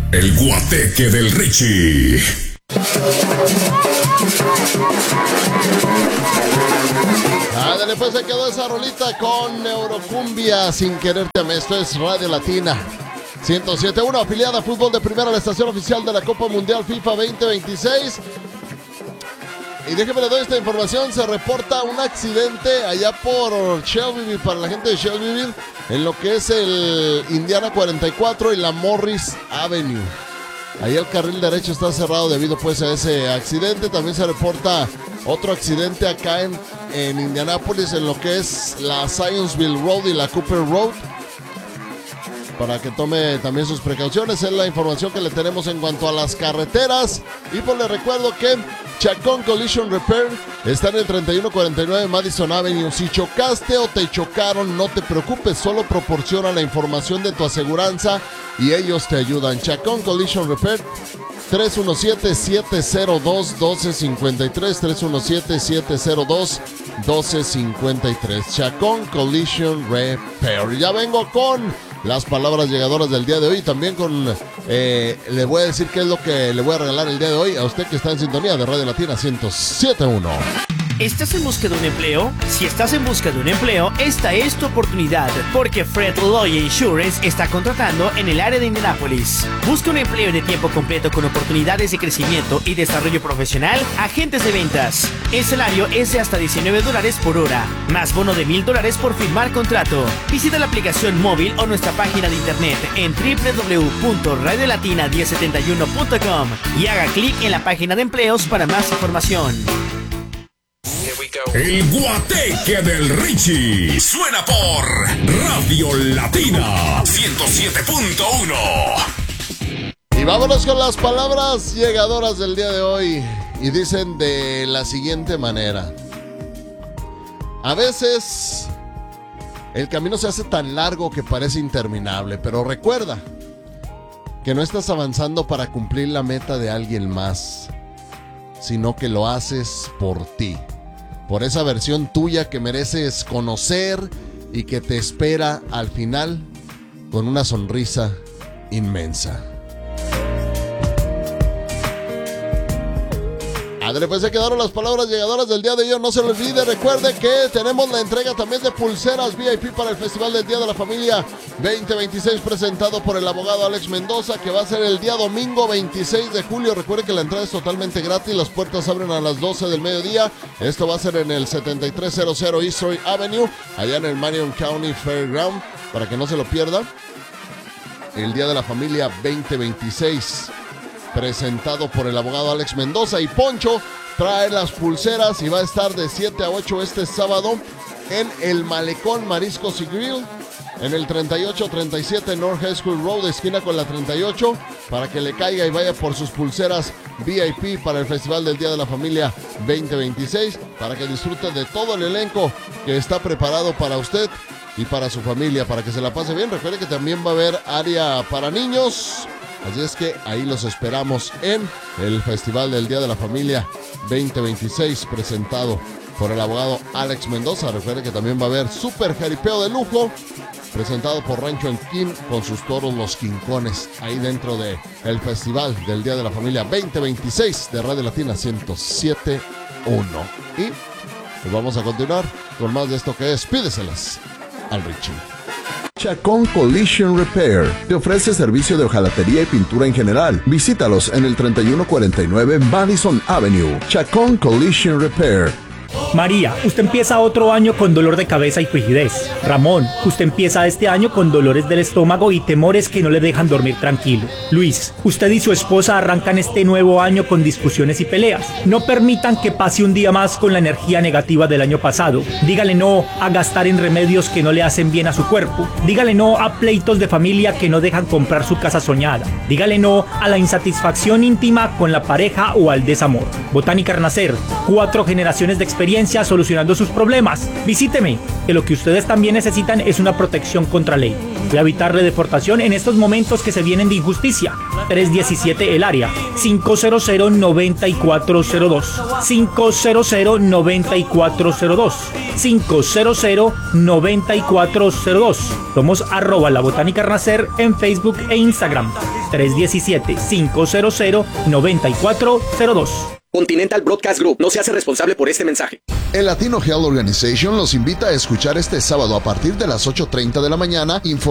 El Guateque del Richie. Ándale, pues se quedó esa rolita con Neurocumbia, Sin Quererte Amé. Esto es Radio Latina 107.1, afiliada a Fútbol de Primera, la estación oficial de la Copa Mundial FIFA 2026. Y déjeme le doy esta información. Se reporta un accidente allá por Shelbyville, para la gente de Shelbyville, en lo que es el Indiana 44 y la Morris Avenue. Ahí el carril derecho está cerrado debido pues a ese accidente. También se reporta otro accidente acá en Indianápolis, en lo que es la Zionsville Road y la Cooper Road, para que tome también sus precauciones. Es la información que le tenemos en cuanto a las carreteras. Y pues le recuerdo que Chacón Collision Repair está en el 3149 Madison Avenue. Si chocaste o te chocaron, no te preocupes, solo proporciona la información de tu aseguranza y ellos te ayudan. Chacón Collision Repair, 317-702-1253, 317-702-1253. Chacón Collision Repair. Ya vengo con las palabras llegadoras del día de hoy. También con le voy a decir qué es lo que le voy a regalar el día de hoy a usted que está en sintonía de Radio Latina 107.1. ¿Estás en busca de un empleo? Si estás en busca de un empleo, esta es tu oportunidad, porque Fred Loya Insurance está contratando en el área de Indianápolis. Busca un empleo de tiempo completo con oportunidades de crecimiento y desarrollo profesional, agentes de ventas. El salario es de hasta $19 por hora, más bono de $1,000 por firmar contrato. Visita la aplicación móvil o nuestra página de internet en www.radiolatina1071.com y haga clic en la página de empleos para más información. El Guateque del Richie suena por Radio Latina 107.1. Y vámonos con las palabras llegadoras del día de hoy. Y dicen de la siguiente manera: a veces el camino se hace tan largo que parece interminable, pero recuerda que no estás avanzando para cumplir la meta de alguien más, sino que lo haces por ti, por esa versión tuya que mereces conocer y que te espera al final con una sonrisa inmensa. Padre, pues se quedaron las palabras llegadoras del día de hoy. No se lo olvide, recuerde que tenemos la entrega también de pulseras VIP para el Festival del Día de la Familia 2026, presentado por el abogado Alex Mendoza, que va a ser el día domingo 26 de julio. Recuerde que la entrada es totalmente gratis, las puertas abren a las 12 del mediodía. Esto va a ser en el 7300 East Troy Avenue, allá en el Marion County Fairground, para que no se lo pierda. El Día de la Familia 2026, presentado por el abogado Alex Mendoza. Y Poncho trae las pulseras y va a estar de 7 a 8 este sábado en el Malecón Mariscos y Grill, en el 3837 North High School Road, esquina con la 38, para que le caiga y vaya por sus pulseras VIP para el Festival del Día de la Familia 2026, para que disfrute de todo el elenco que está preparado para usted y para su familia, para que se la pase bien. Recuerde que también va a haber área para niños, así es que ahí los esperamos en el Festival del Día de la Familia 2026, presentado por el abogado Alex Mendoza. Recuerde que también va a haber super jaripeo de lujo, presentado por Rancho Enquín con sus toros los Quincones, ahí dentro de el Festival del Día de la Familia 2026 de Radio Latina 107.1. Y pues vamos a continuar con más de esto que es Pídeselas al Richie. Chacón Collision Repair te ofrece servicio de hojalatería y pintura en general. Visítalos en el 3149 Madison Avenue. Chacón Collision Repair. María, usted empieza otro año con dolor de cabeza y frigidez. Ramón, usted empieza este año con dolores del estómago y temores que no le dejan dormir tranquilo. Luis, usted y su esposa arrancan este nuevo año con discusiones y peleas. No permitan que pase un día más con la energía negativa del año pasado. Dígale no a gastar en remedios que no le hacen bien a su cuerpo. Dígale no a pleitos de familia que no dejan comprar su casa soñada. Dígale no a la insatisfacción íntima con la pareja o al desamor. Botánica Renacer, 4 generaciones de experiencia solucionando sus problemas. Visíteme, que lo que ustedes también necesitan es una protección contra ley. Voy a evitarle deportación en estos momentos que se vienen de injusticia. 317 el área, 500-9402, 500-9402, 500-9402. Somos @La Botánica Renacer en Facebook e Instagram. 317-500-9402. Continental Broadcast Group no se hace responsable por este mensaje. El Latino Health Organization los invita a escuchar este sábado a partir de las 8:30 de la mañana